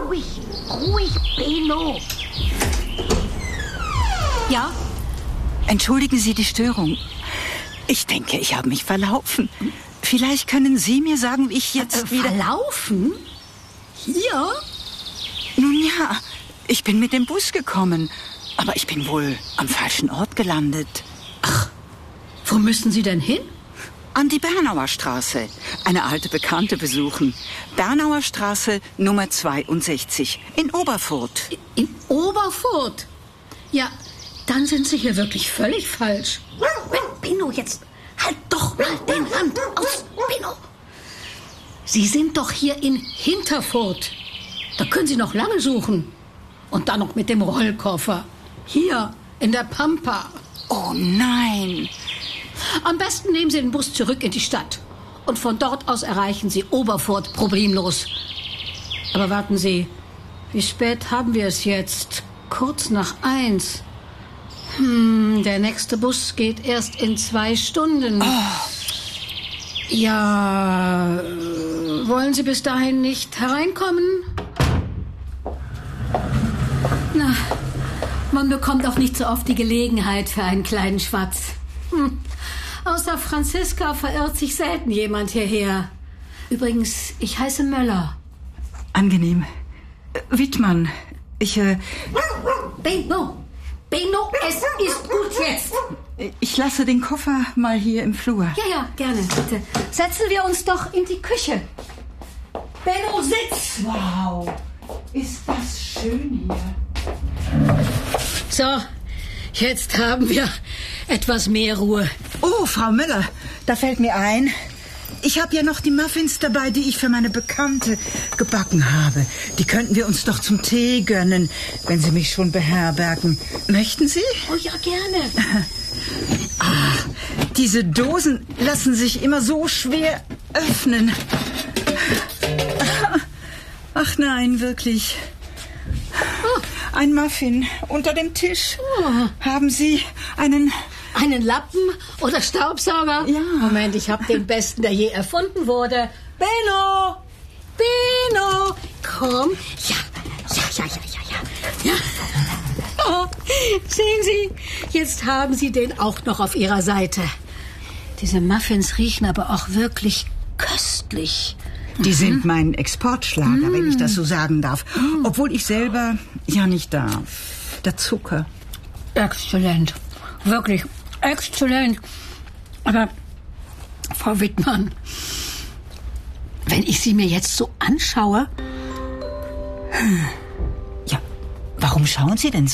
ruhig, ruhig, Benno. Ja? Entschuldigen Sie die Störung. Ich denke, ich habe mich verlaufen. Vielleicht können Sie mir sagen, wie ich jetzt wieder... Verlaufen? Hier? Nun ja, ich bin mit dem Bus gekommen. Aber ich bin wohl am falschen Ort gelandet. Wo müssen Sie denn hin? An die Bernauer Straße. Eine alte Bekannte besuchen. Bernauer Straße Nummer 62 in Oberfurt. In Oberfurt? Ja, dann sind Sie hier wirklich völlig falsch. Benno, jetzt halt doch mal den Rand aus. Benno. Sie sind doch hier in Hinterfurt. Da können Sie noch lange suchen. Und dann noch mit dem Rollkoffer. Hier, in der Pampa. Oh nein. Am besten nehmen Sie den Bus zurück in die Stadt. Und von dort aus erreichen Sie Oberfurt problemlos. Aber warten Sie, wie spät haben wir es jetzt? Kurz nach 1. Der nächste Bus geht erst in 2 Stunden. Ja, wollen Sie bis dahin nicht hereinkommen? Na, man bekommt auch nicht so oft die Gelegenheit für einen kleinen Schwatz. Außer Franziska verirrt sich selten jemand hierher. Übrigens, ich heiße Möller. Angenehm. Wittmann, Benno, es ist gut jetzt. ich lasse den Koffer mal hier im Flur. Ja, gerne, bitte. Setzen wir uns doch in die Küche. Benno, sitz! Wow, ist das schön hier. So, jetzt haben wir etwas mehr Ruhe. Oh, Frau Müller, da fällt mir ein, ich habe ja noch die Muffins dabei, die ich für meine Bekannte gebacken habe. Die könnten wir uns doch zum Tee gönnen, wenn Sie mich schon beherbergen. Möchten Sie? Oh ja, gerne. Diese Dosen lassen sich immer so schwer öffnen. Ach nein, wirklich. Ein Muffin unter dem Tisch. Haben Sie einen Lappen oder Staubsauger? Ja. Moment, ich habe den besten, der je erfunden wurde. Benno! Komm. Ja. Oh, sehen Sie, jetzt haben Sie den auch noch auf Ihrer Seite. Diese Muffins riechen aber auch wirklich köstlich. Die sind mein Exportschlager, wenn ich das so sagen darf. Obwohl ich selber ja nicht darf. Der Zucker. Exzellent. Wirklich exzellent. Aber, Frau Wittmann, wenn ich Sie mir jetzt so anschaue... Ja, warum schauen Sie denn